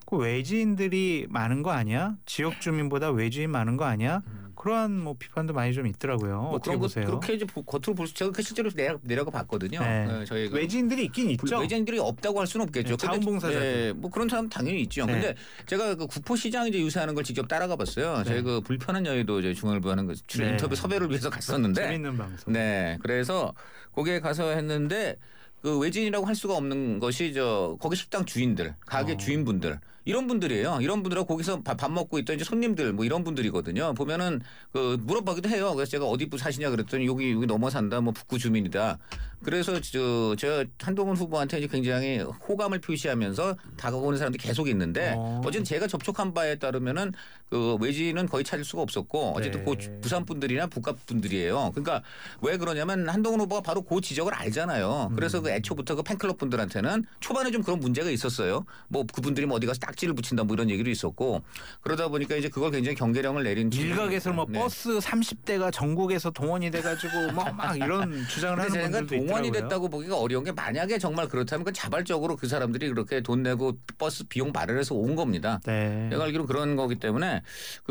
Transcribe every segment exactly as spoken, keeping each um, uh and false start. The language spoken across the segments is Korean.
자꾸 외지인들이 많은 거 아니야? 지역 주민보다 외지인 많은 거 아니야? 음. 그러한 뭐 비판도 많이 좀 있더라고요. 뭐 어떻게 그런 보세요? 거 겉으로 이제 겉으로 볼 수 제가 그 실제로 내려 내려가 봤거든요. 네. 네, 저희가 외지인들이 있긴 있죠. 외지인들이 없다고 할 수는 없겠죠. 네, 자원봉사자들. 네, 뭐 그런 사람 당연히 있죠. 네. 근데 제가 그 구포시장 이제 유세하는 걸 직접 따라가 봤어요. 네. 저희 그 불편한 여의도 이제 중앙일보 하는 거 주 네. 인터뷰 섭외를 위해서 갔었는데. 재밌는 방송. 네, 그래서 거기에 가서 했는데. 그 외지인이라고 할 수가 없는 것이 저 거기 식당 주인들, 가게 어. 주인분들 이런 분들이에요. 이런 분들하고 거기서 밥, 밥 먹고 있던 이제 손님들 뭐 이런 분들이거든요. 보면은 그 물어보기도 해요. 그래서 제가 어디 사시냐 그랬더니 여기 여기 넘어 산다, 뭐 북구 주민이다. 그래서 저 제가 한동훈 후보한테 이제 굉장히 호감을 표시하면서 다가오는 사람들이 계속 있는데 어. 어쨌든 제가 접촉한 바에 따르면은 그 외지인은 거의 찾을 수가 없었고 어쨌든 네. 그 부산 분들이나 북갑 분들이에요. 그러니까 왜 그러냐면 한동훈 후보가 바로 그 지적을 알잖아요. 그래서 그 애초부터 그 팬클럽 분들한테는 초반에 좀 그런 문제가 있었어요. 뭐 그분들이 뭐 어디 가서 딱지를 붙인다 뭐 이런 얘기도 있었고 그러다 보니까 이제 그걸 굉장히 경계령을 내린 일각에서 뭐 네. 버스 삼십 대가 전국에서 동원이 돼가지고 뭐 막 이런 주장을 하는 제가 분들도 동원이 있더라고요. 됐다고 보기가 어려운 게 만약에 정말 그렇다면 그 자발적으로 그 사람들이 그렇게 돈 내고 버스 비용 마련해서 온 겁니다. 네. 내가 알기로 그런 거기 때문에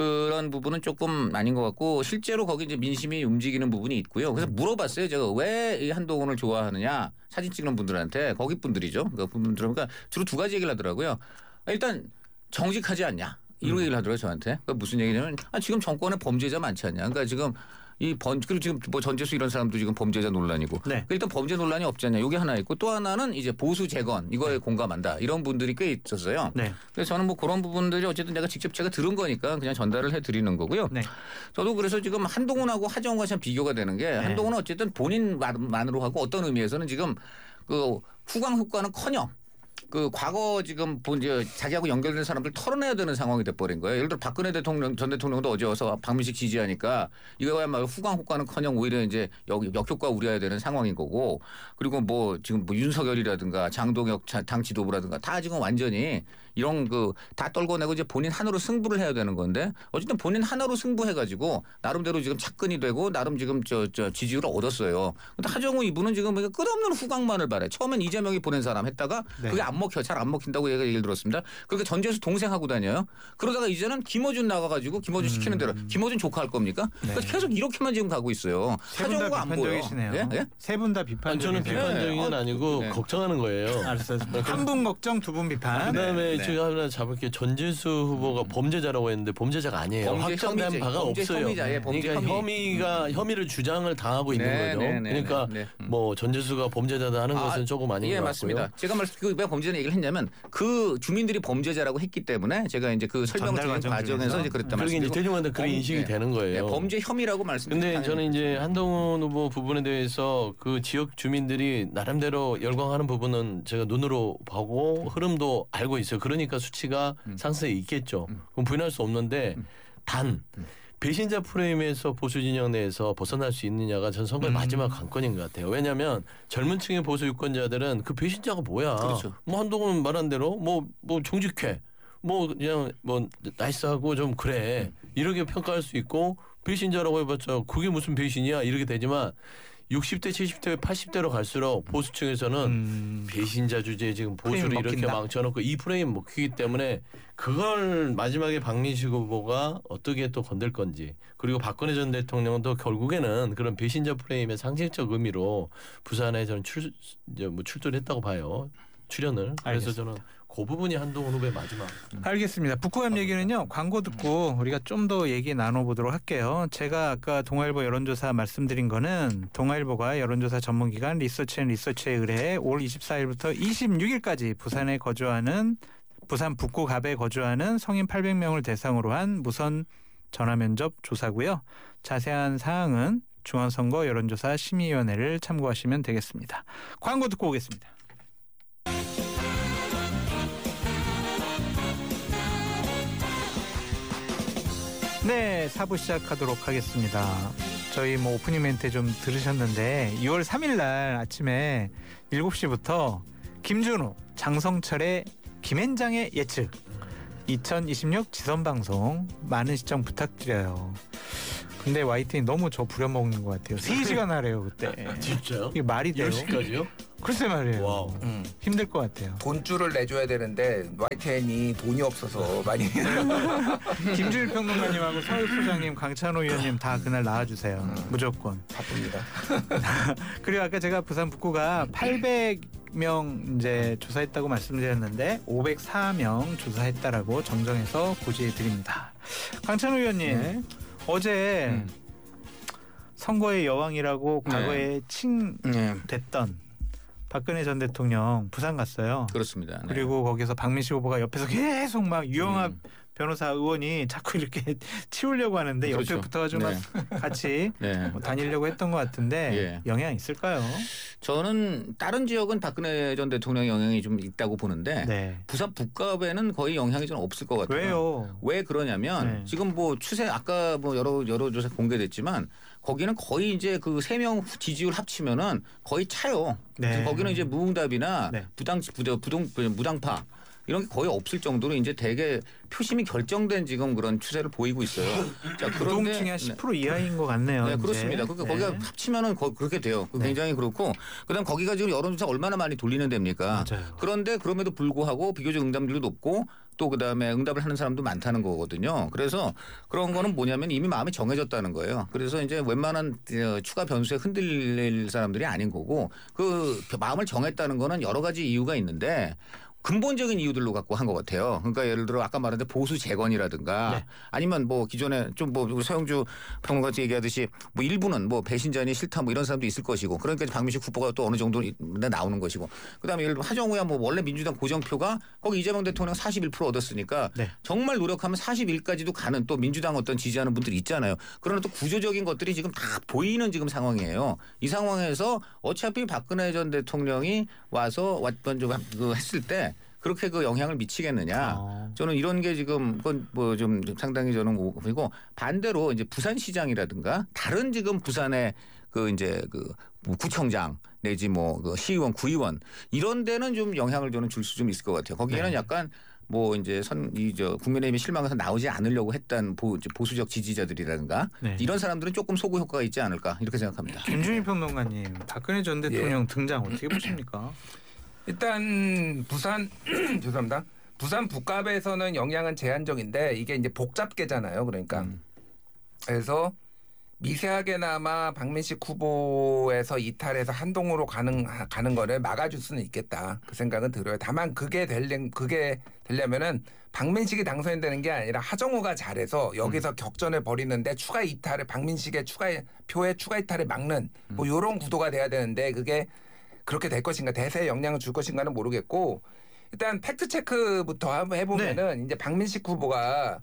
그런 부분은 조금 아닌 것 같고 실제로 거기 이제 민심이 움직이는 부분이 있고요. 그래서 물어봤어요. 제가 왜 이 한동훈을 좋아하느냐 사진 찍는 분들한테 거기 분들이죠. 그러니까 분들은 그러니까 주로 두 가지 얘기를 하더라고요. 일단 정직하지 않냐 이런 음. 얘기를 하더라고요 저한테. 그러니까 무슨 얘기냐면 아, 지금 정권에 범죄자 많지 않냐. 그러니까 지금 이 번, 그리고 지금 뭐 전재수 이런 사람도 지금 범죄자 논란이고. 네. 일단 범죄 논란이 없지 않냐. 이게 하나 있고 또 하나는 이제 보수 재건 이거에 공감한다. 이런 분들이 꽤 있었어요. 네. 그래서 저는 뭐 그런 부분들이 어쨌든 내가 직접 제가 들은 거니까 그냥 전달을 해 드리는 거고요. 네. 저도 그래서 지금 한동훈하고 하정우가 참 비교가 되는 게 한동훈은 어쨌든 본인만으로 하고 어떤 의미에서는 지금 그 후광 효과는커녕 그 과거 지금 본 이제 자기하고 연결된 사람들 털어내야 되는 상황이 돼버린 거예요. 예를 들어 박근혜 대통령 전 대통령도 어제 와서 박민식 지지하니까 이거야말로 후광 효과는커녕 오히려 이제 여기 역효과 우려해야 되는 상황인 거고 그리고 뭐 지금 뭐 윤석열이라든가 장동혁 당 지도부라든가 다 지금 완전히 이런 그 다 떨궈내고 이제 본인 하나로 승부를 해야 되는 건데 어쨌든 본인 하나로 승부해가지고 나름대로 지금 착근이 되고 나름 지금 저, 저 지지율을 얻었어요. 근데 하정우 이분은 지금 끝없는 후광만을 바래. 처음엔 이재명이 보낸 사람 했다가 네. 그게 안 먹혀 잘 안 먹힌다고 얘가 얘기를 들었습니다. 그러니까 전재수 동생 하고 다녀요. 그러다가 이제는 김어준 나가가지고 김어준 시키는 대로 김어준 조카 할 겁니까? 네. 그래서 계속 이렇게만 지금 가고 있어요. 세 분 다 하정우가 안 보여. 비판적이시네요. 예? 예? 세 분 다 아니, 비판적이세요. 저는 비판적인 건 네. 아니고 네. 걱정하는 거예요. 알았어요. 한 분 걱정, 두 분 비판. 그다음에 네. 제가 하나 잡을게요. 전재수 후보가 범죄자라고 했는데 범죄자가 아니에요. 범죄 확정된 혐의죄, 바가 범죄 없어요. 혐의자, 예, 범죄 그러니까 혐의. 혐의가 혐의를 주장을 당하고 있는 네, 거죠. 네, 네, 그러니까 네, 네. 뭐 전재수가 범죄자다 하는 것은 조금 아닌 예, 것 맞습니다. 같고요. 제가 말씀 그 왜 범죄자 얘기를 했냐면 그 주민들이 범죄자라고 했기 때문에 제가 이제 그 설명을 전달 드리는 과정 과정에서 중에서. 이제 그랬단 그러게 이제 말씀이고 대중한테 그런 범- 인식이 예. 되는 거예요. 네, 범죄 혐의라고 말씀드리는 근데 저는 이제 한동훈 후보 부분에 대해서 그 지역 주민들이 나름대로 열광하는 부분은 제가 눈으로 보고 흐름도 알고 있어요. 그러니까 수치가 음. 상승해 있겠죠. 그럼 부인할 수 없는데 단 배신자 프레임에서 보수 진영 내에서 벗어날 수 있느냐가 전 선거의 음. 마지막 관건인 것 같아요. 왜냐하면 젊은 층의 보수 유권자들은 그 배신자가 뭐야? 그렇죠. 뭐 한동훈 말한 대로 뭐 뭐 정직해. 뭐 그냥 뭐 나이스하고 좀 그래 이렇게 평가할 수 있고 배신자라고 해봤자 그게 무슨 배신이야 이렇게 되지만 육십 대 칠십 대 팔십 대로 갈수록 보수층에서는 음. 배신자 주제에 지금 보수를 프레임 이렇게 먹힌다. 망쳐놓고 이 프레임 먹히기 때문에 그걸 마지막에 박민식 후보가 어떻게 또 건들 건지 그리고 박근혜 전 대통령도 결국에는 그런 배신자 프레임의 상징적 의미로 부산에 저는 출, 이제 뭐 출두를 했다고 봐요. 출연을. 그래서 알겠습니다. 저는 그 부분이 한동훈 후보의 마지막. 알겠습니다. 북구감 얘기는요. 광고 듣고 우리가 좀 더 얘기 나눠보도록 할게요. 제가 아까 동아일보 여론조사 말씀드린 거는 동아일보가 여론조사 전문기관 리서치앤리서치에 의뢰해 올 이십사일부터 이십육일까지 부산에 거주하는 부산 북구갑에 거주하는 성인 팔백 명을 대상으로 한 무선 전화면접 조사고요. 자세한 사항은 중앙선거 여론조사 심의위원회를 참고하시면 되겠습니다. 광고 듣고 오겠습니다. 네, 사부 시작하도록 하겠습니다. 저희 뭐 오프닝 멘트 좀 들으셨는데 유월 삼일 날 아침에 일곱 시부터 김준우, 장성철의 김앤장의 예측 이천이십육 지선방송 많은 시청 부탁드려요. 근데 와이티는 너무 저 부려먹는 것 같아요. 세 시간 하래요 그때. 진짜요? 이게 말이 돼요? 열 시까지요? 글쎄 말이에요. 와우. 음. 힘들 것 같아요. 돈줄을 내줘야 되는데 와이티엔이 돈이 없어서 많이 김주일 평론가님하고 서울소장님, 강찬호 의원님 다 그날 나와주세요. 무조건. 바쁩니다. 그리고 아까 제가 부산 북구가 팔백 명 이제 조사했다고 말씀드렸는데 오백사 명 조사했다라고 정정해서 고지해 드립니다. 강찬호 의원님, 네. 어제 음. 선거의 여왕이라고 네. 과거에 칭됐던 박근혜 전 대통령 부산 갔어요. 그렇습니다. 네. 그리고 거기서 박민식 후보가 옆에서 계속 막 유영합 음. 변호사 의원이 자꾸 이렇게 치우려고 하는데 그렇죠. 옆에 붙어가지고 네. 막 같이 네. 뭐 다니려고 했던 것 같은데 예. 영향 있을까요? 저는 다른 지역은 박근혜 전 대통령 영향이 좀 있다고 보는데 네. 부산 북갑에는 거의 영향이 좀 없을 것 같아요. 왜요? 왜 그러냐면 네. 지금 뭐 추세 아까 뭐 여러 여러 조사 공개됐지만 거기는 거의 이제 그 세 명 지지율 합치면은 거의 차요. 네. 그래서 거기는 이제 무응답이나 네. 부당 부정 부동 무당파 이런 게 거의 없을 정도로 이제 대개 표심이 결정된 지금 그런 추세를 보이고 있어요. 자, 그런데 부동층이 한 네. 십 퍼센트 이하인 것 같네요. 네, 이제. 그렇습니다. 그러니까 네. 거기가 합치면은 거, 그렇게 돼요. 네. 굉장히 그렇고 그다음 거기가 지금 여론조사 얼마나 많이 돌리는 데입니까? 맞아요. 그런데 그럼에도 불구하고 비교적 응답률도 높고 또 그다음에 응답을 하는 사람도 많다는 거거든요. 그래서 그런 거는 뭐냐면 이미 마음이 정해졌다는 거예요. 그래서 이제 웬만한 추가 변수에 흔들릴 사람들이 아닌 거고 그 마음을 정했다는 거는 여러 가지 이유가 있는데 근본적인 이유들로 갖고 한 것 같아요. 그러니까 예를 들어 아까 말한 보수 재건이라든가 네. 아니면 뭐 기존에 좀 뭐 서영주 평론가 얘기하듯이 뭐 일부는 뭐 배신자니 싫다 뭐 이런 사람도 있을 것이고 그러니까 박민식 후보가 또 어느 정도 나오는 것이고 그다음에 예를 들어 하정우야 뭐 원래 민주당 고정표가 거기 이재명 대통령 사십일 퍼센트 얻었으니까 네. 정말 노력하면 사십일까지도 가는 또 민주당 어떤 지지하는 분들이 있잖아요. 그러나 또 구조적인 것들이 지금 다 보이는 지금 상황이에요. 이 상황에서 어차피 박근혜 전 대통령이 와서 왔던 그 했을 때 그렇게 그 영향을 미치겠느냐? 어. 저는 이런 게 지금 그건 뭐 좀 상당히 저는 그리고 반대로 이제 부산시장이라든가 다른 지금 부산의 그 이제 그 구청장 내지 뭐 그 시의원, 구의원 이런 데는 좀 영향을 저는 줄 수 좀 있을 것 같아요. 거기에는 네. 약간 뭐 이제 선 이 저 국민의힘이 실망해서 나오지 않으려고 했던 보, 보수적 지지자들이라든가 네. 이런 사람들은 조금 소구 효과가 있지 않을까 이렇게 생각합니다. 김준일 평론가님, 박근혜 전 대통령 예. 등장 어떻게 보십니까? 일단 부산 죄송합니다. 부산 북갑에서는 영향은 제한적인데 이게 이제 복잡계잖아요. 그러니까 음. 그래서 미세하게나마 박민식 후보에서 이탈해서 한동으로 가는 가는 거를 막아줄 수는 있겠다. 그 생각은 들어요. 다만 그게 되려 그게 되려면은 박민식이 당선이 되는 게 아니라 하정우가 잘해서 여기서 음. 격전을 벌이는데 추가 이탈을 박민식의 추가 표의 추가 이탈을 막는 뭐 이런 구도가 돼야 되는데 그게 그렇게 될 것인가 대세에 영향을 줄 것인가는 모르겠고 일단 팩트 체크부터 한번 해보면은 네. 이제 박민식 후보가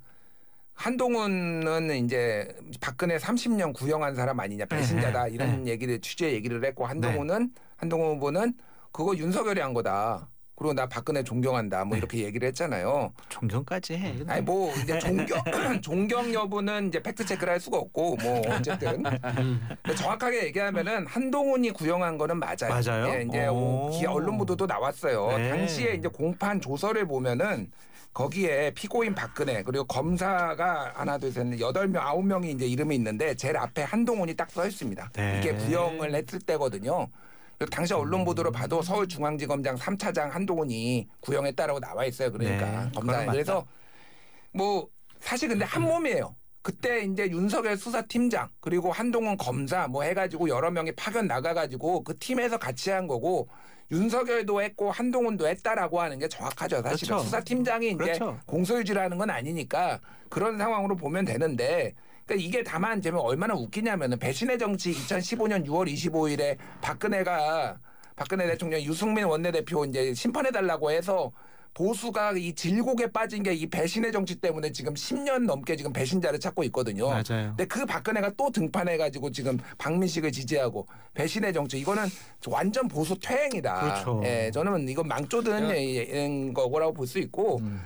한동훈은 이제 박근혜 삼십 년 구형한 사람 아니냐 배신자다 네. 이런 네. 얘기를 취재 얘기를 했고 한동훈은 네. 한동훈 후보는 그거 윤석열이 한 거다. 그리고 나 박근혜 존경한다. 뭐 네. 이렇게 얘기를 했잖아요. 존경까지 해. 근데. 아니 뭐 이제 존경 존경 여부는 이제 팩트 체크를 할 수가 없고 뭐 어쨌든 정확하게 얘기하면은 한동훈이 구형한 거는 맞아요. 맞아요. 예, 이제 기 언론 보도도 나왔어요. 네. 당시에 이제 공판 조서를 보면은 거기에 피고인 박근혜 그리고 검사가 하나 둘 셋 여덟 명 아홉 명이 이제 이름이 있는데 제일 앞에 한동훈이 딱 써 있습니다. 네. 이게 구형을 했을 때거든요. 당시 언론 보도를 봐도 서울중앙지검장 삼 차장 한동훈이 구형했다라고 나와 있어요. 그러니까 네, 검사에 그래서 뭐 사실 근데 한 몸이에요. 그때 이제 윤석열 수사팀장 그리고 한동훈 검사 뭐 해가지고 여러 명이 파견 나가가지고 그 팀에서 같이 한 거고 윤석열도 했고 한동훈도 했다라고 하는 게 정확하죠. 사실은 그렇죠. 수사팀장이 이제 그렇죠. 공소유지라는 건 아니니까 그런 상황으로 보면 되는데 그러니까 이게 다만 제가 얼마나 웃기냐면은 배신의 정치 이천십오 년 유월 이십오일에 박근혜가 박근혜 대통령 유승민 원내대표 이제 심판해달라고 해서 보수가 이 질곡에 빠진 게 이 배신의 정치 때문에 지금 십 년 넘게 지금 배신자를 찾고 있거든요. 맞아요. 근데 그 박근혜가 또 등판해가지고 지금 박민식을 지지하고 배신의 정치 이거는 완전 보수 퇴행이다. 그렇죠. 예, 저는 이건 망조든 거라고 볼 수 있고 음.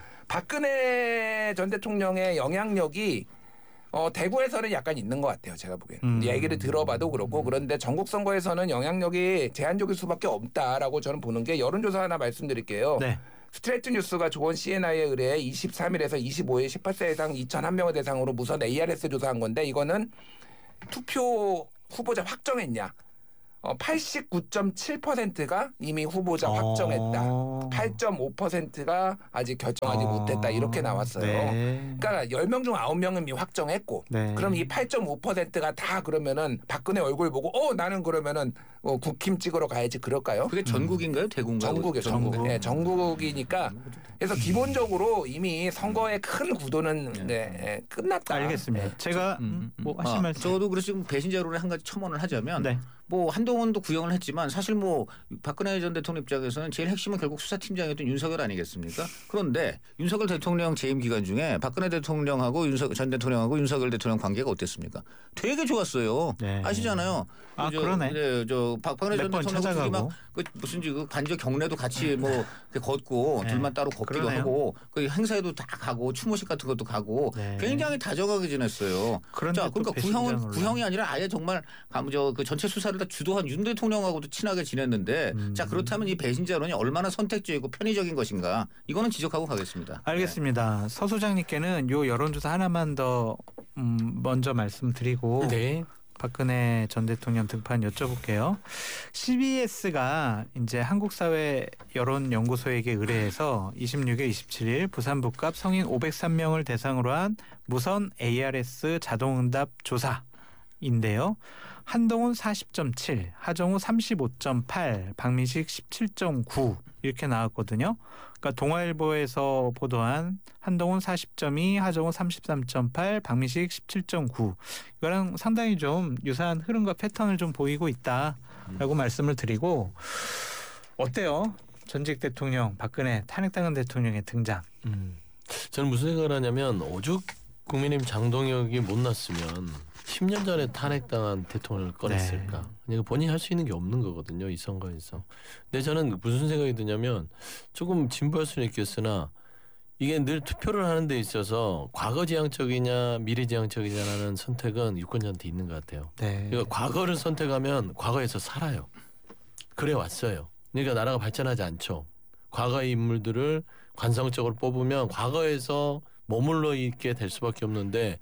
박근혜 전 대통령의 영향력이 어, 대구에서는 약간 있는 것 같아요. 제가 보기엔. 음. 얘기를 들어봐도 그렇고 그런데 전국 선거에서는 영향력이 제한적일 수밖에 없다라고 저는 보는 게 여론조사 하나 말씀드릴게요. 네. 스트레이트 뉴스가 조원 씨엔아이에 의뢰해 이십삼일에서 이십오일 십팔 세 이상 이천일 명을 대상으로 무선 에이알에스 조사한 건데 이거는 투표 후보자 확정했냐 어, 팔십구 점 칠 퍼센트가 이미 후보자 어. 확정했다. 팔 점 오 퍼센트가 아직 결정하지 어. 못했다. 이렇게 나왔어요. 네. 그러니까 열 명 중 아홉 명은 이미 확정했고 네. 그럼 이 팔 점 오 퍼센트가 다 그러면은 박근혜 얼굴 보고 어 나는 그러면은 어, 국힘 찍으러 가야지 그럴까요? 그게 전국인가요? 대구인가요? 전국이요, 전국. 전국. 네, 전국이니까 그래서 기본적으로 이미 선거의 큰 구도는 네, 네, 끝났다. 알겠습니다. 네. 제가 음, 음. 뭐 하실 아, 말씀. 저도 그래서 지금 배신자 여론에 한 가지 첨언을 하자면 네. 뭐 한동훈도 구형을 했지만 사실 뭐 박근혜 전 대통령 입장에서는 제일 핵심은 결국 수사팀장이었던 윤석열 아니겠습니까? 그런데 윤석열 대통령 재임 기간 중에 박근혜 대통령하고 윤석 전 대통령하고 윤석열 대통령 관계가 어땠습니까? 되게 좋았어요. 네. 아시잖아요. 아, 저, 그러네. 네, 저 박- 박근혜 전 몇 번 대통령하고 둘이 찾아가고. 막그 무슨 그 반지의 경례도 같이 뭐 이렇게 걷고 네. 둘만 따로 걷기도 그러네요. 하고 그 행사에도 다 가고 추모식 같은 것도 가고 네. 굉장히 다정하게 지냈어요. 그런데 자, 또 그러니까 배신자 구형은 논란. 구형이 아니라 아예 정말 저그 전체 수사를 다 주도한 윤 대통령하고도 친하게 지냈는데 음. 자 그렇다면 이 배신자론이 얼마나 선택적이고 편의적인 것인가 이거는 지적하고 가겠습니다. 알겠습니다. 서 소장님께는 요 여론조사 하나만 더 음, 먼저 말씀드리고 네. 박근혜 전 대통령 등판 여쭤볼게요. 씨비에스가 이제 한국사회 여론연구소에게 의뢰해서 이십육 일, 이십칠 일 부산 북갑 성인 오백삼 명을 대상으로 한 무선 에이알에스 자동응답 조사인데요. 한동훈 사십 점 칠, 하정우 삼십오 점 팔, 박민식 십칠 점 구 이렇게 나왔거든요. 그러니까 동아일보에서 보도한 한동훈 사십 점 이, 하정우 삼십삼 점 팔, 박민식 십칠 점 구 이거랑 상당히 좀 유사한 흐름과 패턴을 좀 보이고 있다라고 말씀을 드리고 어때요? 전직 대통령 박근혜 탄핵당한 대통령의 등장. 음. 저는 무슨 생각을 하냐면 오죽 국민의힘 장동혁이 못 났으면 십 년 전에 탄핵당한 대통령을 꺼냈을까. 네. 그러니까 본인이 할 수 있는 게 없는 거거든요. 이 선거에서. 근데 저는 무슨 생각이 드냐면 조금 진보할 수는 있겠으나 이게 늘 투표를 하는 데 있어서 과거지향적이냐 미래지향적이냐라는 선택은 유권자한테 있는 것 같아요. 네. 그러니까 과거를 선택하면 과거에서 살아요. 그래 왔어요. 그러니까 나라가 발전하지 않죠. 과거의 인물들을 관성적으로 뽑으면 과거에서 머물러 있게 될 수밖에 없는데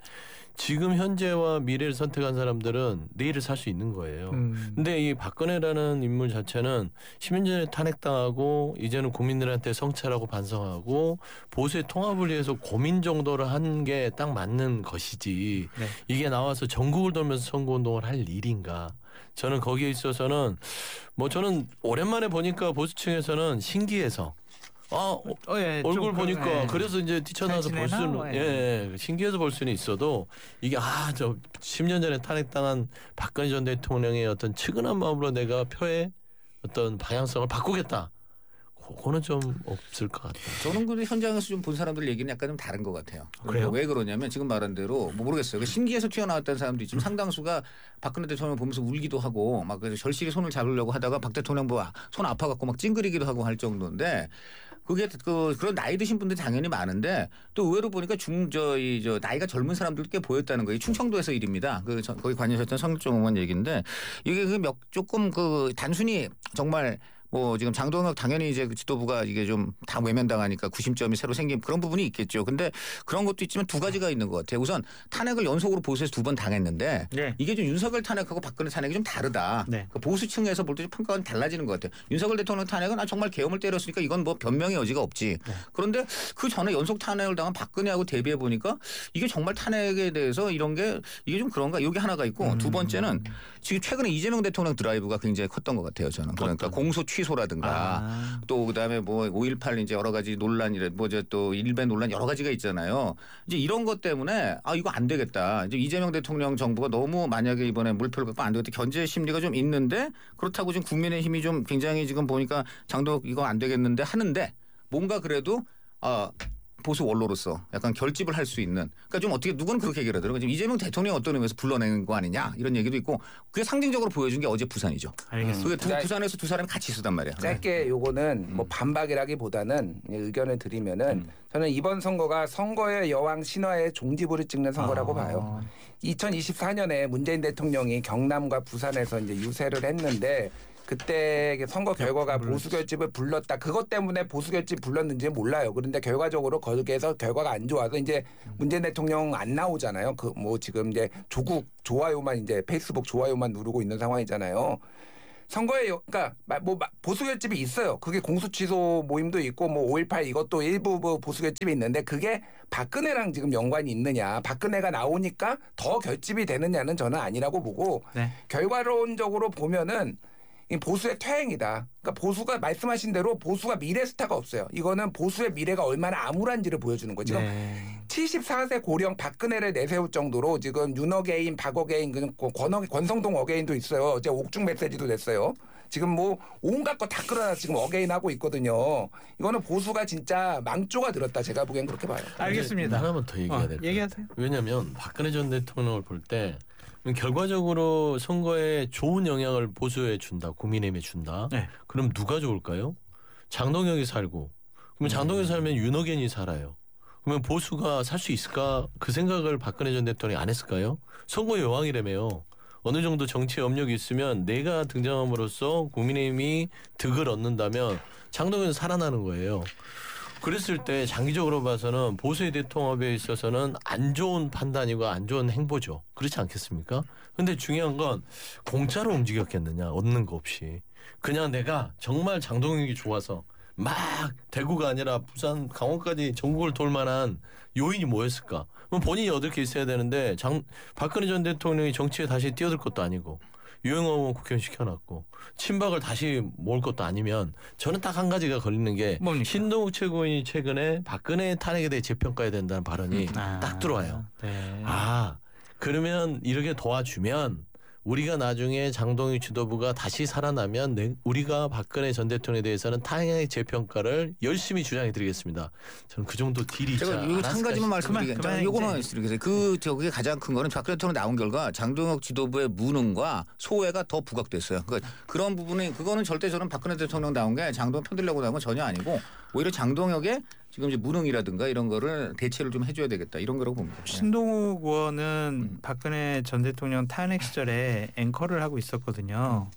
지금 현재와 미래를 선택한 사람들은 내일을 살 수 있는 거예요. 음. 근데 이 박근혜라는 인물 자체는 십 년 전에 탄핵당하고 이제는 국민들한테 성찰하고 반성하고 보수의 통합을 위해서 고민 정도를 한 게 딱 맞는 것이지 네. 이게 나와서 전국을 돌면서 선거운동을 할 일인가. 저는 거기에 있어서는 뭐 저는 오랜만에 보니까 보수층에서는 신기해서 아 어, 어, 예, 좀 얼굴 그- 보니까 예. 그래서 이제 뛰쳐나와서 볼 잘 지내나? 수는 예. 예, 예 신기해서 볼 수는 있어도 이게 아 저 십 년 전에 탄핵당한 박근혜 전 대통령의 어떤 측은한 마음으로 내가 표의 어떤 방향성을 바꾸겠다. 그거는 좀 없을 것 같아요. 저는 근데 현장에서 좀 본 사람들 얘기는 약간 좀 다른 것 같아요. 그래요? 왜 그러냐면 지금 말한 대로 뭐 모르겠어요. 신기해서 튀어나왔다는 사람도 있지만 상당수가 박근혜 대통령 보면서 울기도 하고 막 그래서 절실히 손을 잡으려고 하다가 박 대통령 뭐 손 아파갖고 막 찡그리기도 하고 할 정도인데 그게 그 그런 나이 드신 분들이 당연히 많은데 또 의외로 보니까 중 저희 저 나이가 젊은 사람들 꽤 보였다는 거예요. 충청도에서 일입니다. 그 저- 거기 관여하셨던 성일종 의원 얘기인데 이게 그 몇 조금 그 단순히 정말 뭐 지금 장동혁 당연히 이제 그 지도부가 이게 좀 다 외면당하니까 구심점이 새로 생긴 그런 부분이 있겠죠. 근데 그런 것도 있지만 두 가지가 있는 것 같아요. 우선 탄핵을 연속으로 보수에서 두 번 당했는데 네. 이게 좀 윤석열 탄핵하고 박근혜 탄핵이 좀 다르다. 네. 그 보수층에서 볼 때 평가가 달라지는 것 같아요. 윤석열 대통령 탄핵은 아 정말 계엄을 때렸으니까 이건 뭐 변명의 여지가 없지. 네. 그런데 그 전에 연속 탄핵을 당한 박근혜하고 대비해 보니까 이게 정말 탄핵에 대해서 이런 게 이게 좀 그런가 여기 하나가 있고 음. 두 번째는 지금 최근에 이재명 대통령 드라이브가 굉장히 컸던 것 같아요. 저는 그러니까 어떤? 공소 취소라든가 아. 또 그다음에 뭐 오일팔 이제 여러 가지 논란이래 뭐저 또 일배 논란 여러 가지가 있잖아요. 이제 이런 것 때문에 아 이거 안 되겠다. 이제 이재명 대통령 정부가 너무 만약에 이번에 물표를 갖고 안 되겠다. 견제 심리가 좀 있는데 그렇다고 지금 국민의힘이 좀 굉장히 지금 보니까 장도 이거 안 되겠는데 하는데 뭔가 그래도 아 보수 원로로서 약간 결집을 할 수 있는 그러니까 좀 어떻게 누구는 그렇게 얘기를 하더라고요. 지금 이재명 대통령이 어떤 의미에서 불러낸 거 아니냐 이런 얘기도 있고 그게 상징적으로 보여준 게 어제 부산이죠. 알겠습니다. 그게 두, 네. 부산에서 두 사람이 같이 있었단 말이야. 짧게 요거는 뭐 반박이라기보다는 의견을 드리면은 저는 이번 선거가 선거의 여왕 신화의 종지부를 찍는 선거라고 아. 봐요. 이천이십사 년에 문재인 대통령이 경남과 부산에서 이제 유세를 했는데 그때 선거 결과가 보수 결집을 불렀다. 그것 때문에 보수 결집 불렀는지 몰라요. 그런데 결과적으로 거기에서 결과가 안 좋아서 이제 문재인 대통령 안 나오잖아요. 그 뭐 지금 이제 조국 좋아요만 이제 페이스북 좋아요만 누르고 있는 상황이잖아요. 선거에 그러니까 뭐 보수 결집이 있어요. 그게 공수 취소 모임도 있고 뭐 오일팔 이것도 일부 뭐 보수 결집이 있는데 그게 박근혜랑 지금 연관이 있느냐. 박근혜가 나오니까 더 결집이 되느냐는 저는 아니라고 보고 네. 결과론적으로 보면은 이 보수의 퇴행이다. 그러니까 보수가 말씀하신 대로 보수가 미래 스타가 없어요. 이거는 보수의 미래가 얼마나 암울한지를 보여주는 거죠. 지금 네. 칠십사 세 고령 박근혜를 내세울 정도로 지금 윤어게인, 박어게인, 권, 권성동 어게인도 있어요. 어제 옥중 메시지도 냈어요. 지금 뭐 온갖 거 다 끌어다 지금 어게인 하고 있거든요. 이거는 보수가 진짜 망조가 들었다. 제가 보기엔 그렇게 봐요. 알겠습니다. 하나만 더 얘기해야 어, 될 얘기하세요. 왜냐하면 박근혜 전 대통령을 볼 때 결과적으로 선거에 좋은 영향을 보수에 준다, 국민의힘에 준다. 네. 그럼 누가 좋을까요? 장동혁이 살고, 그러면 장동혁이 살면 윤호겐이 살아요. 그러면 보수가 살 수 있을까? 그 생각을 박근혜 전 대통령이 안 했을까요? 선거의 여왕이라며요. 어느 정도 정치 업력이 있으면 내가 등장함으로써 국민의힘이 득을 얻는다면 장동혁은 살아나는 거예요. 그랬을 때 장기적으로 봐서는 보수의 대통합에 있어서는 안 좋은 판단이고 안 좋은 행보죠. 그렇지 않겠습니까? 근데 중요한 건 공짜로 움직였겠느냐, 얻는 거 없이. 그냥 내가 정말 장동혁이 좋아서 막 대구가 아니라 부산, 강원까지 전국을 돌 만한 요인이 뭐였을까? 그럼 본인이 얻을 게 있어야 되는데 장, 박근혜 전 대통령이 정치에 다시 뛰어들 것도 아니고 유영호 국회의원 시켜놨고 친박을 다시 모을 것도 아니면 저는 딱 한 가지가 걸리는 게 뭡니까? 신동욱 최고위원이 최근에 박근혜 탄핵에 대해 재평가해야 된다는 발언이 아, 딱 들어와요. 네. 아 그러면 이렇게 도와주면 우리가 나중에 장동희 지도부가 다시 살아나면 내, 우리가 박근혜 전 대통령에 대해서는 탄핵 재평가를 열심히 주장해 드리겠습니다. 저는 그 정도 딜이 있지 제가 않았을까 한 가지만 싶어요. 말씀드리겠습니다. 그만, 요거만 그만 말씀드리겠습니다. 그 저게 가장 큰 거는 박근혜 대통령 나온 결과 장동혁 지도부의 무능과 소외가 더 부각됐어요. 그러니까 그런 부분이 그거는 절대 저는 박근혜 대통령 나온 게 장동혁 편들려고 나온 건 전혀 아니고 오히려 장동혁의 지금 이제 무능이라든가 이런 거를 대체를 좀 해줘야 되겠다 이런 거라고 봅니다. 신동욱 의원은 음. 박근혜 전 대통령 탄핵 시절에 앵커를 하고 있었거든요.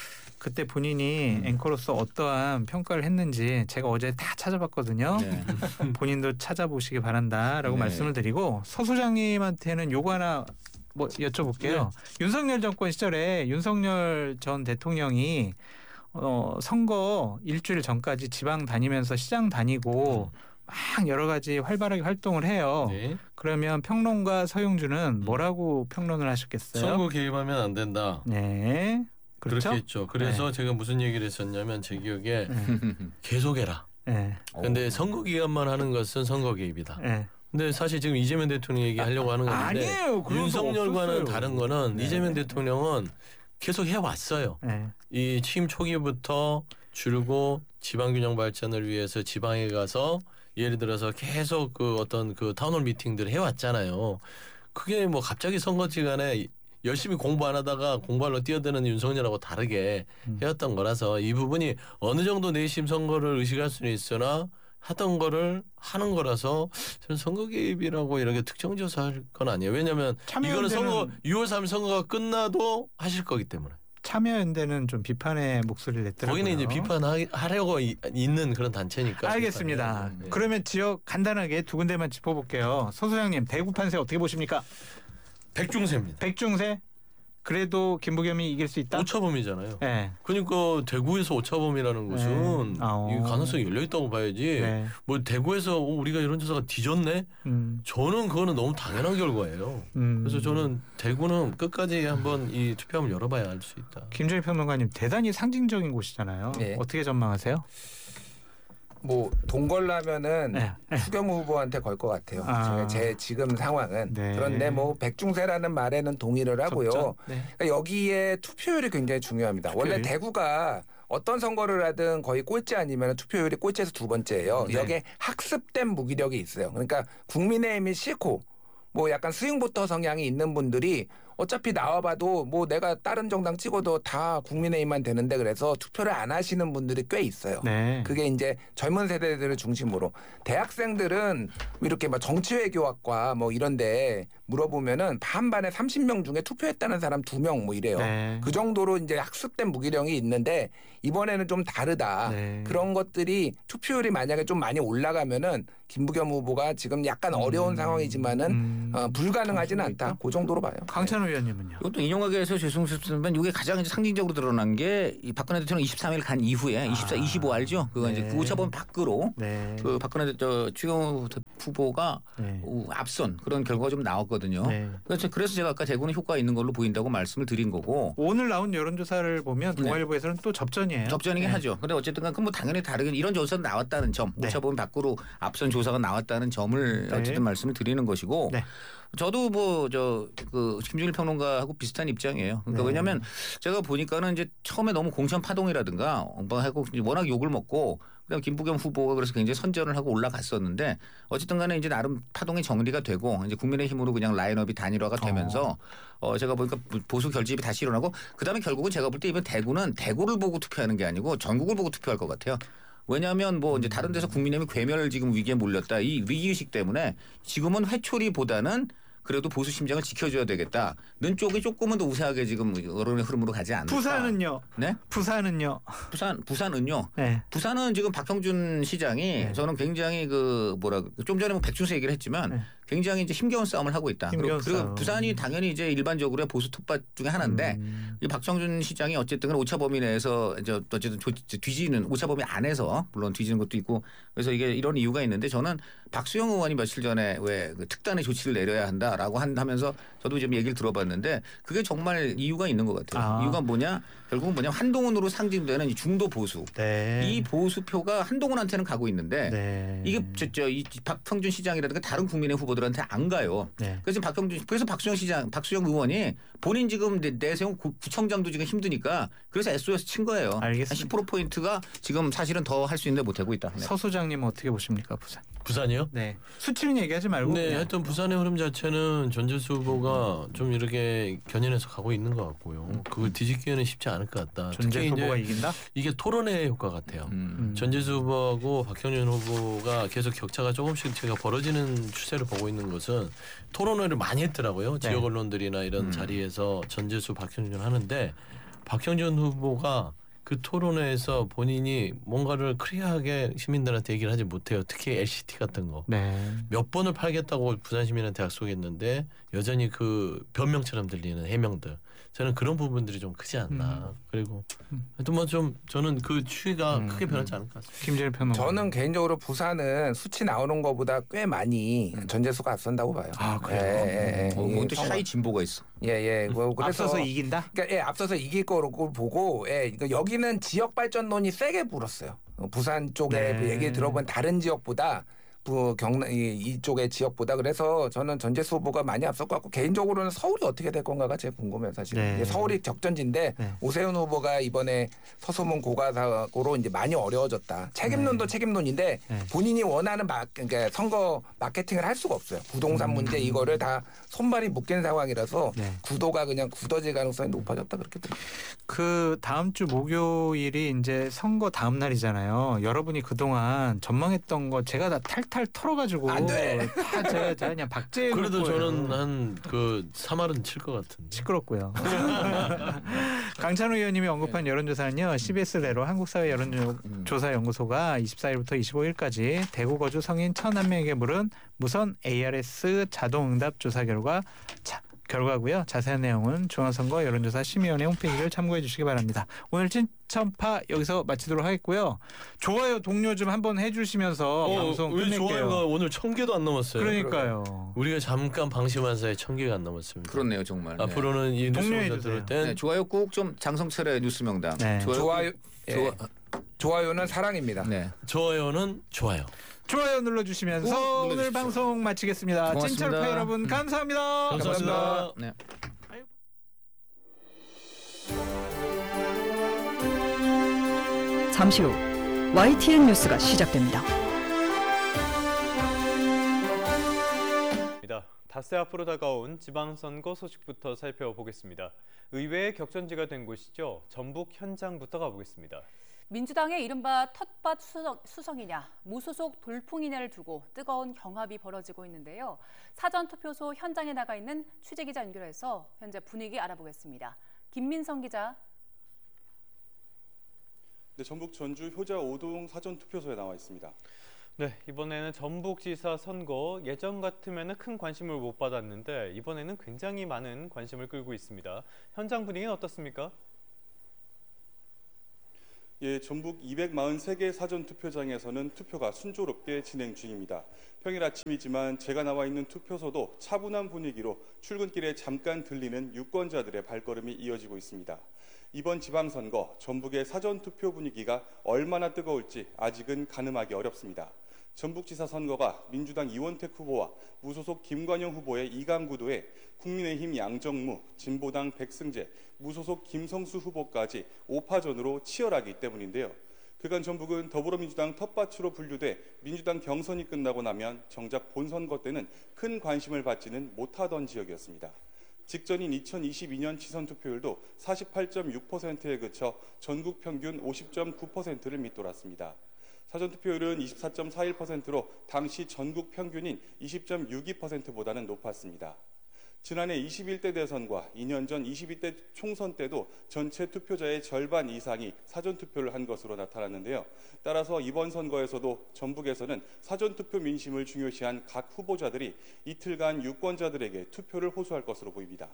그때 본인이 음. 앵커로서 어떠한 평가를 했는지 제가 어제 다 찾아봤거든요. 네. 본인도 찾아보시기 바란다라고 네. 말씀을 드리고 서 소장님한테는 요거 하나 뭐 여쭤볼게요. 윤석열 정권 시절에 윤석열 전 대통령이 어, 선거 일주일 전까지 지방 다니면서 시장 다니고 막 여러 가지 활발하게 활동을 해요. 네. 그러면 평론가 서용준은 뭐라고 평론을 하셨겠어요? 선거 개입하면 안 된다. 네. 그렇죠? 그렇게 했죠. 그래서 제가 무슨 얘기를 했었냐면 제 기억에 계속해라. 네. 근데 선거 기간만 하는 것은 선거 개입이다. 네. 근데 사실 지금 이재명 대통령 얘기하려고 하는 건데 아니에요. 그런 거 윤석열과는 없었어요. 다른 거는 네. 이재명 대통령은 계속 해왔어요. 네. 이 취임 초기부터 줄고 지방균형 발전을 위해서 지방에 가서 예를 들어서 계속 그 어떤 그 타운홀 미팅들을 해왔잖아요. 그게 뭐 갑자기 선거 기간에 열심히 공부 안 하다가 공부하러 뛰어드는 윤석열하고 다르게 음. 해왔던 거라서 이 부분이 어느 정도 내심 선거를 의식할 수는 있으나 하던 거를 하는 거라서 저는 선거 개입이라고 이렇게 특정조사할 건 아니에요. 왜냐하면 이거는 선거 유월 삼일 선거가 끝나도 하실 거기 때문에. 참여연대는 좀 비판의 목소리를 냈더라고요. 거기는 이제 비판하려고 이- 있는 그런 단체니까. 알겠습니다. 비판해요. 네. 그러면 지역 간단하게 두 군데만 짚어볼게요. 서 소장님 대구 판세 어떻게 보십니까? 백중세입니다. 백중세? 그래도 김부겸이 이길 수 있다? 오차범위잖아요. 네. 그러니까 대구에서 오차범위라는 것은 아, 이 어. 가능성이 열려 있다고 봐야지. 네. 뭐 대구에서 어, 우리가 이런 조사가 뒤졌네? 음, 저는 그거는 너무 당연한 결과예요. 음. 그래서 저는 대구는 끝까지 한번 이 투표함을 열어봐야 알 수 있다. 김정일 평론가님 대단히 상징적인 곳이잖아요. 네. 어떻게 전망하세요? 뭐 동걸라면은 네. 추경 후보한테 걸 것 같아요. 아. 제, 제 지금 상황은 네. 그런데 뭐 백중세라는 말에는 동의를 하고요. 접전. 네. 그러니까 여기에 투표율이 굉장히 중요합니다. 투표율? 원래 대구가 어떤 선거를 하든 거의 꼴찌 아니면 투표율이 꼴찌에서 두 번째예요. 네. 여기에 학습된 무기력이 있어요. 그러니까 국민의힘이 싫고 뭐 약간 스윙부터 성향이 있는 분들이 어차피 나와봐도 뭐 내가 다른 정당 찍어도 다 국민의힘만 되는데 그래서 투표를 안 하시는 분들이 꽤 있어요. 네. 그게 이제 젊은 세대들을 중심으로 대학생들은 이렇게 막 정치외교학과 뭐 이런데 물어보면은 반반에 삼십 명 중에 투표했다는 사람 두 명 뭐 이래요. 네. 그 정도로 이제 학습된 무기력이 있는데 이번에는 좀 다르다. 네. 그런 것들이 투표율이 만약에 좀 많이 올라가면은 김부겸 후보가 지금 약간 어려운 음. 상황이지만은 음. 어, 불가능하지는 가능성이 않다. 있다? 그 정도로 봐요. 강찬호 위원님은요? 이것도 인용하게 해서 죄송스럽지만 이게 가장 이제 상징적으로 드러난 게 이 박근혜 대통령 이십삼 일 간 이후에 이십사, 이십오 알죠? 그거 네. 이제 그 오차범위 밖으로 네. 그 박근혜 저 추경호 후보가 네. 어, 앞선 그런 결과가 좀 나왔거든요. 네. 그래서 그래서 제가 아까 대구는 효과가 있는 걸로 보인다고 말씀을 드린 거고 오늘 나온 여론조사를 보면 동아일보에서는 또 접전이에요. 접전이긴 네. 하죠. 근데 어쨌든 간 뭐 당연히 다르긴 이런 조사가 나왔다는 점, 네. 오차범위 밖으로 앞선 조사가 나왔다는 점을 네. 어쨌든 말씀을 드리는 것이고 네. 저도 뭐 저 그 김준일 평론가하고 비슷한 입장이에요. 그러니까 네. 왜냐하면 제가 보니까는 이제 처음에 너무 공천 파동이라든가 뭐 하고 워낙 욕을 먹고 그다음 김부겸 후보가 그래서 굉장히 선전을 하고 올라갔었는데 어쨌든 간에 이제 나름 파동이 정리가 되고 이제 국민의힘으로 그냥 라인업이 단일화가 되면서 어 제가 보니까 보수 결집이 다시 일어나고 그다음에 결국은 제가 볼 때 이번 대구는 대구를 보고 투표하는 게 아니고 전국을 보고 투표할 것 같아요. 왜냐하면 뭐 이제 다른 데서 국민의힘이 괴멸 지금 위기에 몰렸다 이 위기의식 때문에 지금은 회초리보다는 그래도 보수 심장을 지켜줘야 되겠다는 쪽이 조금은 더 우세하게 지금 여론의 흐름으로 가지 않을까. 부산은요? 네? 부산은요? 부산 부산은요. 네. 부산은 지금 박형준 시장이 네. 저는 굉장히 그 뭐라 좀 전에 뭐 백준수 얘기를 했지만 네. 굉장히 이제 힘겨운 싸움을 하고 있다. 그리고, 힘겨운 그리고 싸움. 부산이 당연히 이제 일반적으로 보수 톱밥 중에 하나인데 음. 이 박성준 시장이 어쨌든 간에 오차 범위 내에서 이제 어쨌든 뒤지는 오차 범위 안에서 물론 뒤지는 것도 있고 그래서 이게 이런 이유가 있는데 저는 박수영 의원이 며칠 전에 왜 그 특단의 조치를 내려야 한다라고 한- 하면서 저도 좀 얘기를 들어봤는데 그게 정말 이유가 있는 것 같아요. 아. 이유가 뭐냐? 결국은 뭐냐? 한동훈으로 상징되는 이 중도 보수. 네. 이 보수표가 한동훈한테는 가고 있는데 네. 이게 저이 박형준 시장이라든가 다른 국민의 후보들한테 안 가요. 네. 그래서 박형준 그래서 박수영 시장 박수영 의원이 본인 지금 내- 내세운 구- 구청장도 지금 힘드니까 그래서 에스오에스 친 거예요. 알겠습니다. 십 퍼센트 포인트가 지금 사실은 더 할 수 있는데 못 하고 있다. 네. 서 소장님은 어떻게 보십니까 부산? 부산이요? 네. 수치는 얘기하지 말고. 네, 그냥. 하여튼 부산의 흐름 자체는 전재수 후보가 좀 이렇게 견인해서 가고 있는 것 같고요. 그걸 뒤집기는 쉽지 않을 것 같다. 전재 특히 후보가 이제 이긴다? 이게 토론회 효과 같아요. 음. 음. 전재수 후보하고 박형준 후보가 계속 격차가 조금씩 제가 벌어지는 추세를 보고 있는 것은 토론회를 많이 했더라고요. 네. 지역 언론들이나 이런 음. 자리에서 전재수 박형준 하는데 박형준 후보가 그 토론회에서 본인이 뭔가를 클리어하게 시민들한테 얘기를 하지 못해요. 특히 엘시티 같은 거. 네. 몇 번을 팔겠다고 부산 시민한테 약속했는데 여전히 그 변명처럼 들리는 해명들. 저는 그런 부분들이 좀 크지 않나. 음. 그리고 음. 하여튼 뭐 좀 저는 그 추이가 음. 크게 변하지 않을 것 같습니다. 김재일 평론가. 저는 개인적으로 부산은 수치 나오는 것보다 꽤 많이 전재수가 앞선다고 봐요. 아, 그래요? 예, 예, 예. 어, 이 뭔또 선거- 샤이 진보가 있어. 예, 예. 뭐 그래서 앞서서 이긴다? 그러니까 예, 앞서서 이길 거로 보고 예, 그러니까 여기는 지역 발전론이 세게 불었어요. 어, 부산 쪽에 네. 그 얘기를 들어본 다른 지역보다 부 경남 이, 이쪽의 지역보다 그래서 저는 전재수 후보가 많이 앞설 것 같고 개인적으로는 서울이 어떻게 될 건가가 제일 궁금해요 사실. 네. 이제 서울이 적전지인데 네. 오세훈 후보가 이번에 서소문 고가 사고로 이제 많이 어려워졌다. 책임론도 책임론인데 네. 본인이 원하는 마, 그러니까 선거 마케팅을 할 수가 없어요. 부동산 음. 문제 이거를 다 손발이 묶인 상황이라서 네. 구도가 그냥 굳어질 가능성이 높아졌다 그렇게 들어요. 그 다음 주 목요일이 이제 선거 다음 날이잖아요. 여러분이 그동안 전망했던 거 제가 다 탈탈 털어가지고 안 돼. 다 제가, 제가 그냥 박제. 그래도 저는 한 그 삼 할은 칠 것 같은데. 시끄럽고요. 강찬호 의원님이 언급한 여론조사는요. 씨비에스 레로 한국사회 여론조사연구소가 이십사일부터 이십오일까지 대구 거주 성인 천한 명에게 물은 무선 에이알에스 자동응답 조사 결과 자, 결과고요. 자세한 내용은 중앙선거 여론조사 심의위원회 홈페이지를 참고해 주시기 바랍니다. 오늘 찐천파 여기서 마치도록 하겠고요. 좋아요 동료 좀 한번 해주시면서 방송 우리 끝낼게요. 좋아요가 오늘 천 개도 안 넘었어요. 그러니까요. 우리가 잠깐 방심한 사이에 천 개가 안 넘었습니다. 그렇네요 정말. 네. 앞으로는 이 뉴스 독려해 먼저 주세요. 들을 땐 네, 좋아요 꾹 좀 장성철의 뉴스 명당. 네. 좋아요. 예. 좋아. 좋아요는 사랑입니다. 네. 좋아요는 좋아요. 좋아요 눌러주시면서 꾹 오늘 눌러주십시오. 방송 마치겠습니다. 고맙습니다. 찐철파 여러분 감사합니다. 감사합니다. 네. 잠시 후 와이티엔 뉴스가 시작됩니다. 닷새 앞으로 다가온 지방선거 소식부터 살펴보겠습니다. 의회의 격전지가 된 곳이죠. 전북 현장부터 가보겠습니다. 민주당의 이른바 텃밭 수성, 수성이냐, 무소속 돌풍이냐를 두고 뜨거운 경합이 벌어지고 있는데요. 사전투표소 현장에 나가 있는 취재기자 연결해서 현재 분위기 알아보겠습니다. 김민성 기자. 네, 전북 전주 효자 오동 사전투표소에 나와 있습니다. 네, 이번에는 전북지사 선거 예전 같으면 큰 관심을 못 받았는데 이번에는 굉장히 많은 관심을 끌고 있습니다. 현장 분위기는 어떻습니까? 예, 전북 이백사십삼 개 사전투표장에서는 투표가 순조롭게 진행 중입니다. 평일 아침이지만 제가 나와 있는 투표소도 차분한 분위기로 출근길에 잠깐 들리는 유권자들의 발걸음이 이어지고 있습니다. 이번 지방선거, 전북의 사전투표 분위기가 얼마나 뜨거울지 아직은 가늠하기 어렵습니다. 전북지사 선거가 민주당 이원택 후보와 무소속 김관영 후보의 이강 구도에 국민의힘 양정무, 진보당 백승재, 무소속 김성수 후보까지 오파전으로 치열하기 때문인데요. 그간 전북은 더불어민주당 텃밭으로 분류돼 민주당 경선이 끝나고 나면 정작 본선거 때는 큰 관심을 받지는 못하던 지역이었습니다. 직전인 이천이십이 년 지선 투표율도 사십팔 점 육 퍼센트에 그쳐 전국 평균 오십 점 구 퍼센트를 밑돌았습니다. 사전투표율은 이십사 점 사일 퍼센트로 당시 전국 평균인 이십 점 육이 퍼센트보다는 높았습니다. 지난해 이십일 대 대선과 이 년 전 이십이 대 총선 때도 전체 투표자의 절반 이상이 사전투표를 한 것으로 나타났는데요. 따라서 이번 선거에서도 전북에서는 사전투표 민심을 중요시한 각 후보자들이 이틀간 유권자들에게 투표를 호소할 것으로 보입니다.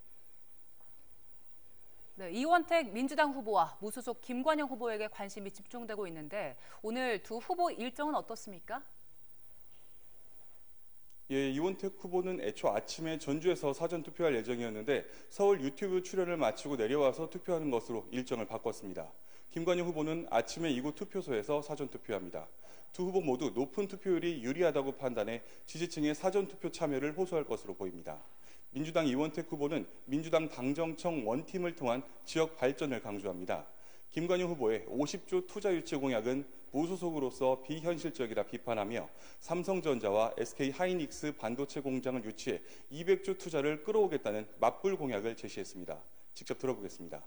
네, 이원택 민주당 후보와 무소속 김관영 후보에게 관심이 집중되고 있는데 오늘 두 후보 일정은 어떻습니까? 예, 이원택 후보는 애초 아침에 전주에서 사전투표할 예정이었는데 서울 유튜브 출연을 마치고 내려와서 투표하는 것으로 일정을 바꿨습니다. 김관영 후보는 아침에 이곳 투표소에서 사전투표합니다. 두 후보 모두 높은 투표율이 유리하다고 판단해 지지층의 사전투표 참여를 호소할 것으로 보입니다. 민주당 이원택 후보는 민주당 당정청 원팀을 통한 지역 발전을 강조합니다. 김관영 후보의 오십조 투자 유치 공약은 무소속으로서 비현실적이라 비판하며 삼성전자와 에스케이하이닉스 반도체 공장을 유치해 이백조 투자를 끌어오겠다는 맞불 공약을 제시했습니다. 직접 들어보겠습니다.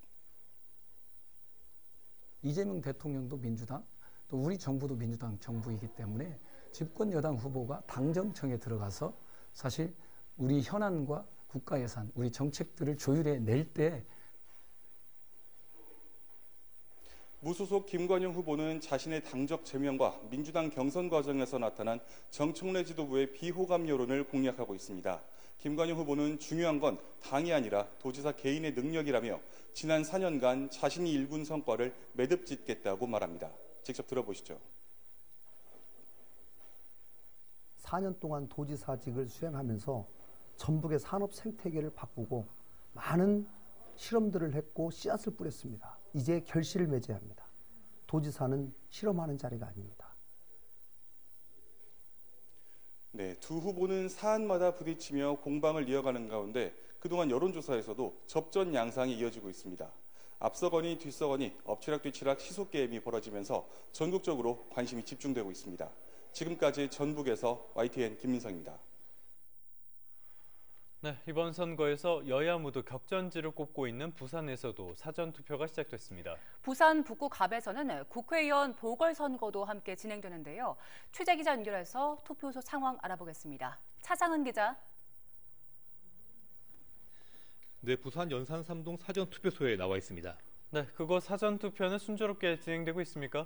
이재명 대통령도 민주당, 또 우리 정부도 민주당 정부이기 때문에 집권 여당 후보가 당정청에 들어가서 사실 우리 현안과 국가 예산, 우리 정책들을 조율해 낼 때 무소속 김관영 후보는 자신의 당적 제명과 민주당 경선 과정에서 나타난 정청래 지도부의 비호감 여론을 공략하고 있습니다. 김관영 후보는 중요한 건 당이 아니라 도지사 개인의 능력이라며 지난 사 년간 자신이 일군 성과를 매듭짓겠다고 말합니다. 직접 들어보시죠. 사 년 동안 도지사직을 수행하면서 전북의 산업 생태계를 바꾸고 많은 실험들을 했고 씨앗을 뿌렸습니다. 이제 결실을 맺어야 합니다. 도지사는 실험하는 자리가 아닙니다. 네, 두 후보는 사안마다 부딪히며 공방을 이어가는 가운데 그동안 여론조사에서도 접전 양상이 이어지고 있습니다. 앞서거니 뒤서거니 엎치락뒤치락 시소게임이 벌어지면서 전국적으로 관심이 집중되고 있습니다. 지금까지 전북에서 와이티엔 김민성입니다. 네, 이번 선거에서 여야 모두 격전지를 꼽고 있는 부산에서도 사전투표가 시작됐습니다. 부산 북구 갑에서는 국회의원 보궐선거도 함께 진행되는데요. 취재기자 연결해서 투표소 상황 알아보겠습니다. 차상은 기자. 네, 부산 연산 삼 동 사전투표소에 나와 있습니다. 네, 그곳 사전투표는 순조롭게 진행되고 있습니까?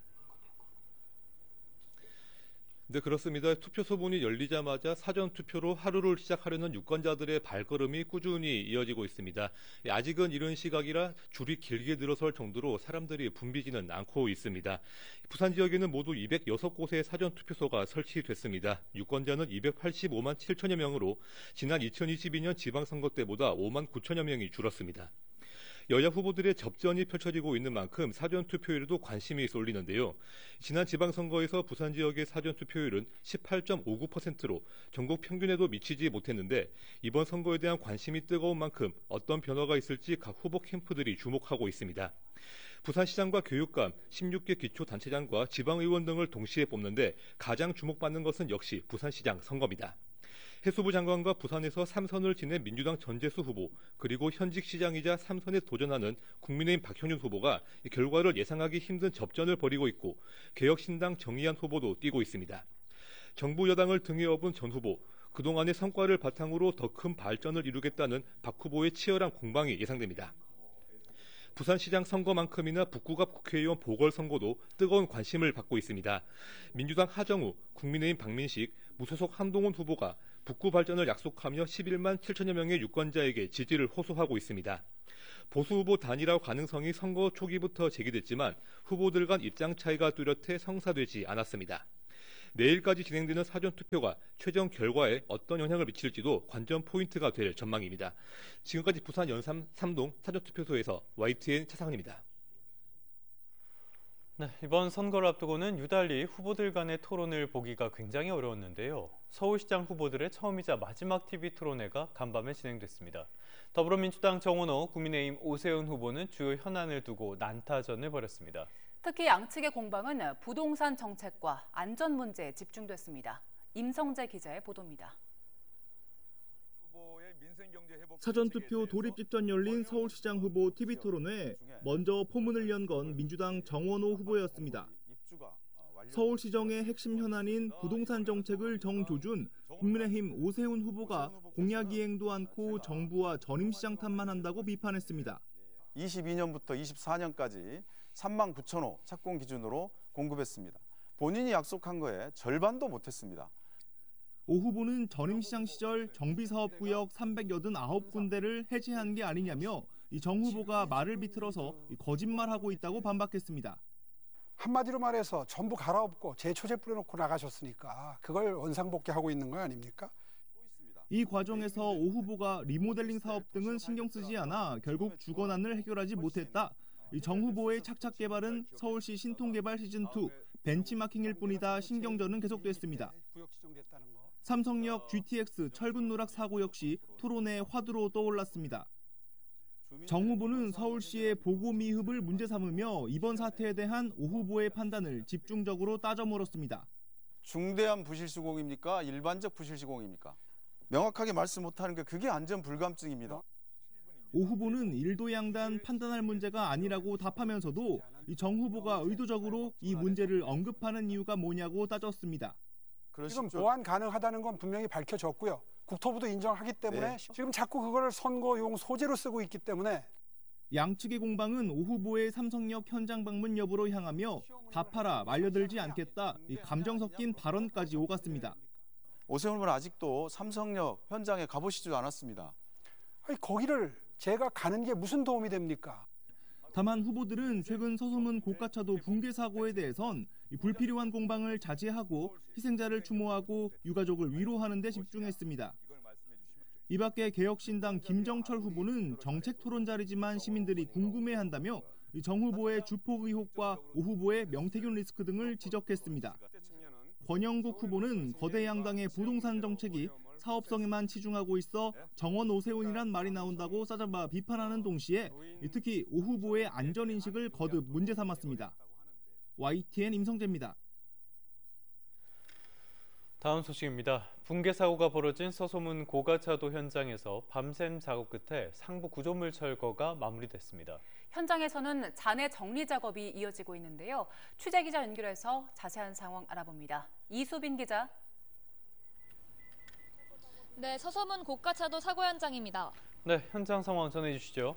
네, 그렇습니다. 투표소 문이 열리자마자 사전투표로 하루를 시작하려는 유권자들의 발걸음이 꾸준히 이어지고 있습니다. 아직은 이른 시각이라 줄이 길게 늘어설 정도로 사람들이 붐비지는 않고 있습니다. 부산 지역에는 모두 이백육 곳의 사전투표소가 설치됐습니다. 유권자는 이백팔십오만 칠천여 명으로 지난 이천이십이 년 지방선거 때보다 오만 구천여 명이 줄었습니다. 여야 후보들의 접전이 펼쳐지고 있는 만큼 사전투표율에도 관심이 쏠리는데요. 지난 지방선거에서 부산 지역의 사전투표율은 십팔 점 오구 퍼센트로 전국 평균에도 미치지 못했는데 이번 선거에 대한 관심이 뜨거운 만큼 어떤 변화가 있을지 각 후보 캠프들이 주목하고 있습니다. 부산시장과 교육감, 십육 개 기초단체장과 지방의원 등을 동시에 뽑는데 가장 주목받는 것은 역시 부산시장 선거입니다. 해수부 장관과 부산에서 삼선을 지낸 민주당 전재수 후보, 그리고 현직 시장이자 삼선에 도전하는 국민의힘 박형준 후보가 결과를 예상하기 힘든 접전을 벌이고 있고 개혁신당 정의안 후보도 뛰고 있습니다. 정부 여당을 등에 업은 전 후보, 그동안의 성과를 바탕으로 더 큰 발전을 이루겠다는 박 후보의 치열한 공방이 예상됩니다. 부산시장 선거만큼이나 북구갑 국회의원 보궐선거도 뜨거운 관심을 받고 있습니다. 민주당 하정우, 국민의힘 박민식, 무소속 한동훈 후보가 북구 발전을 약속하며 십일만 칠천여 명의 유권자에게 지지를 호소하고 있습니다. 보수 후보 단일화 가능성이 선거 초기부터 제기됐지만 후보들 간 입장 차이가 뚜렷해 성사되지 않았습니다. 내일까지 진행되는 사전투표가 최종 결과에 어떤 영향을 미칠지도 관전 포인트가 될 전망입니다. 지금까지 부산 연삼 삼동 사전투표소에서 와이티엔 차상은입니다. 네, 이번 선거를 앞두고는 유달리 후보들 간의 토론을 보기가 굉장히 어려웠는데요. 서울시장 후보들의 처음이자 마지막 티비 토론회가 간밤에 진행됐습니다. 더불어민주당 정원호, 국민의힘 오세훈 후보는 주요 현안을 두고 난타전을 벌였습니다. 특히 양측의 공방은 부동산 정책과 안전 문제에 집중됐습니다. 임성재 기자의 보도입니다. 사전투표 돌입 직전 열린 서울시장 후보 티비 토론회, 먼저 포문을 연 건 민주당 정원호 후보였습니다. 서울시정의 핵심 현안인 부동산 정책을 정조준 국민의힘 오세훈 후보가 공약 이행도 않고 정부와 전임시장 탓만 한다고 비판했습니다. 이십이 년부터 이십사 년까지 삼만 구천 호 착공 기준으로 공급했습니다. 본인이 약속한 거에 절반도 못했습니다. 오 후보는 전임시장 시절 정비사업구역 삼백팔십구 군데를 해제한 게 아니냐며 정 후보가 말을 비틀어서 거짓말하고 있다고 반박했습니다. 한마디로 말해서 전부 갈아엎고 재초제 뿌려놓고 나가셨으니까 그걸 원상복귀하고 있는 거 아닙니까? 이 과정에서 오 후보가 리모델링 사업 등은 신경 쓰지 않아 결국 주거난을 해결하지 못했다. 정 후보의 착착 개발은 서울시 신통개발 시즌이 벤치마킹일 뿐이다 신경전은 계속됐습니다. 삼성역 지티엑스 철근 누락 사고 역시 토론의 화두로 떠올랐습니다. 정 후보는 서울시의 보고 미흡을 문제 삼으며 이번 사태에 대한 오 후보의 판단을 집중적으로 따져 물었습니다. 중대한 부실시공입니까? 일반적 부실시공입니까? 명확하게 말씀 못하는 게 그게 안전불감증입니다. 오 후보는 일도 양단 판단할 문제가 아니라고 답하면서도 정 후보가 의도적으로 이 문제를 언급하는 이유가 뭐냐고 따졌습니다. 지금 보완 가능하다는 건 분명히 밝혀졌고요. 국토부도 인정하기 때문에 네. 지금 자꾸 그걸 선거용 소재로 쓰고 있기 때문에 양측의 공방은 오 후보의 삼성역 현장 방문 여부로 향하며 답하라 말려들지 않겠다 이 감정 섞인 발언까지 오갔습니다. 오세훈 후보는 아직도 삼성역 현장에 가보시지도 않았습니다. 아니, 거기를 제가 가는 게 무슨 도움이 됩니까? 다만 후보들은 최근 서소문 고가차도 붕괴 사고에 대해선 불필요한 공방을 자제하고 희생자를 추모하고 유가족을 위로하는 데 집중했습니다. 이 밖에 개혁신당 김정철 후보는 정책 토론 자리지만 시민들이 궁금해한다며 정 후보의 주폭 의혹과 오 후보의 명태균 리스크 등을 지적했습니다. 권영국 후보는 거대 양당의 부동산 정책이 사업성에만 치중하고 있어 정원 오세훈이란 말이 나온다고 싸잡아 비판하는 동시에 특히 오 후보의 안전인식을 거듭 문제 삼았습니다. 와이티엔 임성재입니다. 다음 소식입니다. 붕괴 사고가 벌어진 서소문 고가차도 현장에서 밤샘 작업 끝에 상부 구조물 철거가 마무리됐습니다. 현장에서는 잔해 정리 작업이 이어지고 있는데요. 취재 기자 연결해서 자세한 상황 알아봅니다. 이수빈 기자. 네, 서소문 고가차도 사고 현장입니다. 네, 현장 상황 전해주시죠.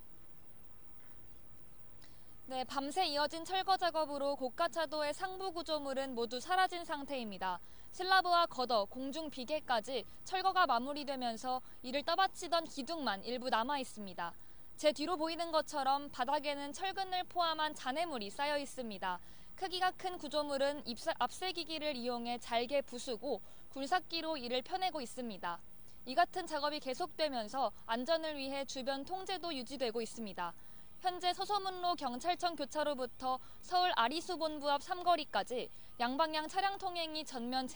네, 밤새 이어진 철거 작업으로 고가차도의 상부 구조물은 모두 사라진 상태입니다. 슬라브와 걷어, 공중 비계까지 철거가 마무리되면서 이를 떠받치던 기둥만 일부 남아 있습니다. 제 뒤로 보이는 것처럼 바닥에는 철근을 포함한 잔해물이 쌓여 있습니다. 크기가 큰 구조물은 앞세기기를 이용해 잘게 부수고 굴삭기로 이를 펴내고 있습니다. 이 같은 작업이 계속되면서 안전을 위해 주변 통제도 유지되고 있습니다. 현재 서소문로 경찰청 교차로부터 서울 아리수 본부 앞 삼거리까지 양방향 차량 통행이 전면